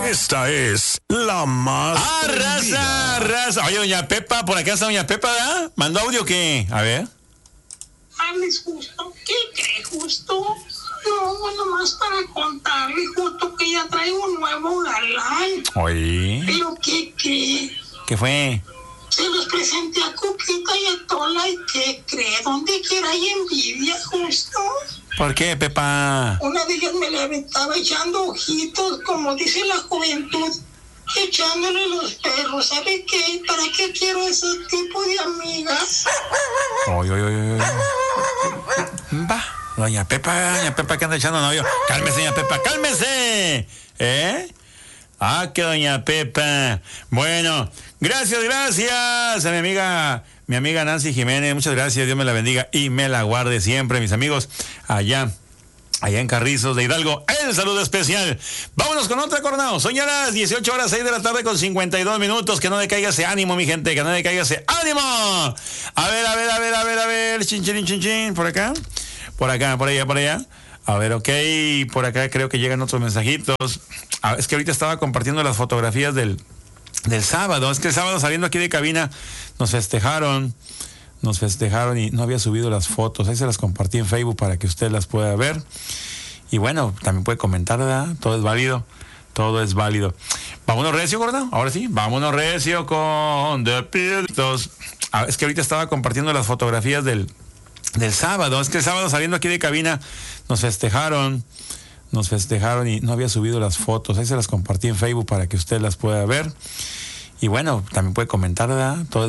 Esta es la más... Raza. Oye, doña Pepa, por acá está doña Pepa, ¿verdad? ¿Mandó audio o qué? A ver. Alex, Justo, ¿qué cree, Justo? No, nomás para contarle, Justo, que ya traigo un nuevo galán. Oye. ¿Pero qué cree? ¿Qué fue? Se los presenté a Cuquita y a Tola, ¿y qué cree? ¿Dónde quiera hay envidia, Justo? ¿Por qué, Pepa? Una de ellas me la estaba echando ojitos, como dice la juventud, echándole los perros. ¿Sabe qué? ¿Para qué quiero ese tipo de amigas? Oye. Va. Doña Pepa que anda echando novio. Cálmese, doña Pepa, cálmese. ¿Eh? Que doña Pepa. Bueno, gracias a mi amiga Nancy Jiménez. Muchas gracias, Dios me la bendiga y me la guarde siempre, mis amigos, allá en Carrizos de Hidalgo. El saludo especial. Vámonos con otra, Coronado. Son ya las 18 horas 6 de la tarde con 52 minutos. Que no decaiga ese ánimo, mi gente. Que no decaiga ese ánimo. A ver. Chin. Por acá. Por allá. A ver, ok. Por acá creo que llegan otros mensajitos. Es que ahorita estaba compartiendo las fotografías del sábado. Es que el sábado saliendo aquí de cabina nos festejaron y no había subido las fotos. Ahí se las compartí en Facebook para que usted las pueda ver. Y bueno, también puede comentar, ¿verdad? Todo es válido. Vámonos recio, gorda. Ahora sí, vámonos recio con The Piltos. Es que ahorita estaba compartiendo las fotografías del sábado. Es que el sábado saliendo aquí de cabina nos festejaron y no había subido las fotos. Ahí se las compartí en Facebook para que usted las pueda ver. Y bueno, también puede comentar, ¿verdad? Todo